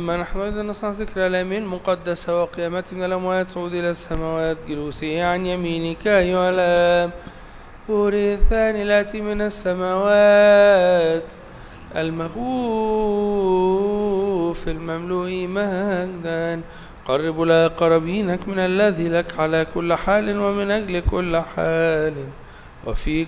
أما نحن أيضا نصنع ذكرى الأيام المقدسة وقيامته من الأموات صعود إلى السماوات جلوسه عن يمينك أيها الآب نوره الثاني الآتي من السماوات المخوف المملوء مجدا قرب لك قرابينك من الذي لك على كل حال ومن أجل كل حال وفي